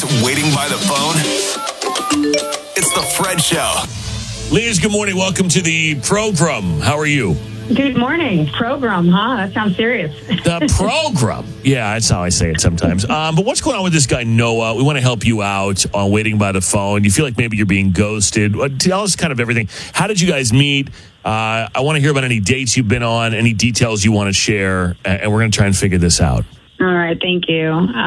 Next, waiting by the phone. It's the Fred Show. Liz, good morning. Welcome to the program. How are you? Good morning. Program, huh? That sounds serious. The program. Yeah, that's how I say it sometimes. But what's going on with this guy, Noah? We want to help you out on waiting by the phone. You feel like maybe you're being ghosted. Tell us kind of everything. How did you guys meet? I want to hear about any dates you've been on, any details you want to share, and we're going to try and figure this out. All right. Thank you.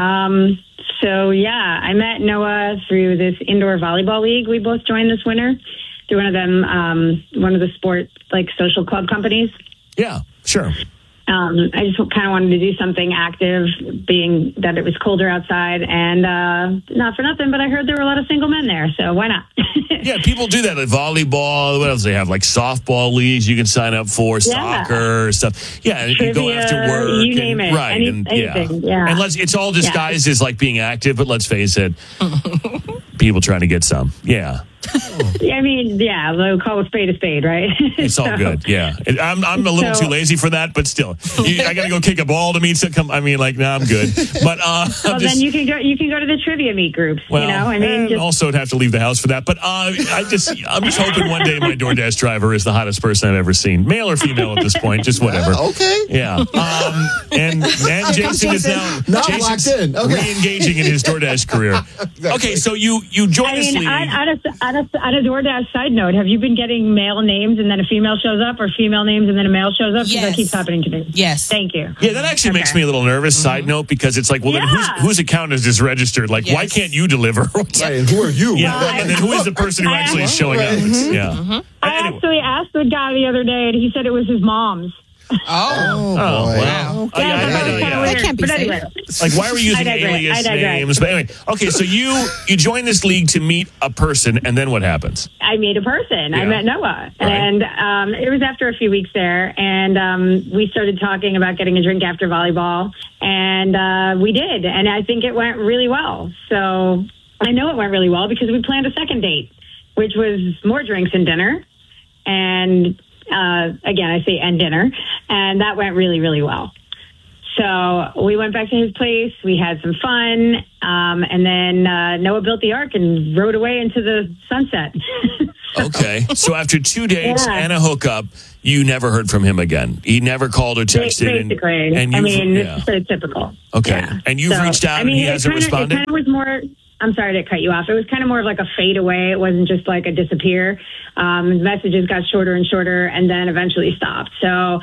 I met Noah through this indoor volleyball league we both joined this winter. Through one of the sport, social club companies. Yeah, sure. I just kind of wanted to do something active, being that it was colder outside, and not for nothing, but I heard there were a lot of single men there, so why not? Yeah, people do that. Like volleyball, what else do they have? Like softball leagues you can sign up for, soccer, stuff. Yeah, Trivia, you go after work. You name it. Right. Anything, yeah. And it's all disguised as like being active, but let's face it, people trying to get some. Yeah. I mean, they'll call a spade, right? It's all good, yeah. I'm a little too lazy for that, but still. I got to go kick a ball to meet some. I'm good. But then you can go to the trivia meet groups, also I'd have to leave the house for that. But I'm just hoping one day my DoorDash driver is the hottest person I've ever seen. Male or female at this point, just whatever. Okay. Yeah. And Jason is now locked in. Okay. Re-engaging in his DoorDash career. Okay, so you joined this league. On a DoorDash side note, have you been getting male names and then a female shows up, or female names and then a male shows up? Because that keeps happening to me. Yes. Thank you. Yeah, that actually makes me a little nervous, side note, because it's like, well, then whose account is this registered? Like, why can't you deliver? Right, and who are you? Yeah, and then who is the person who actually is showing up? Yeah. I actually asked the guy the other day, and he said it was his mom's. Oh, wow. That can't be anyway. Like, why are we using alias names? But anyway, okay, so you join this league to meet a person, and then what happens? I meet a person. Yeah. I met Noah. Right. And it was after a few weeks there, and we started talking about getting a drink after volleyball, and we did, and I think it went really well. So I know it went really well because we planned a second date, which was more drinks and dinner, and again, I say and dinner, and that went really, really well. So we went back to his place. We had some fun, and then Noah built the ark and rode away into the sunset. Okay, so after 2 dates and a hookup, you never heard from him again. He never called or texted. Basically, it's pretty typical. Okay, yeah. and you've reached out, and he hasn't responded? It kind of was more. I'm sorry to cut you off. It was kind of more of like a fade away. It wasn't just like a disappear. Messages got shorter and shorter and then eventually stopped. So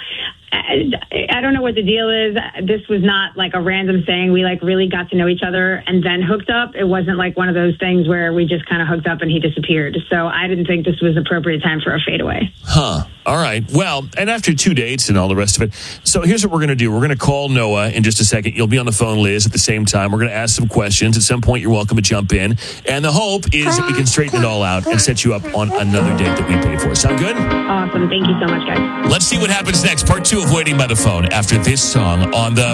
I don't know what the deal is. This was not like a random thing. We really got to know each other and then hooked up. It wasn't like one of those things where we just kind of hooked up and he disappeared. So I didn't think this was appropriate time for a fadeaway. Huh. All right. Well, and after 2 dates and all the rest of it. So here's what we're going to do. We're going to call Noah in just a second. You'll be on the phone, Liz, at the same time. We're going to ask some questions. At some point, you're welcome to jump in. And the hope is that we can straighten it all out and set you up on another date that we pay for. Sound good? Awesome. Thank you so much, guys. Let's see what happens next. Part 2 of Waiting by the Phone after this song on the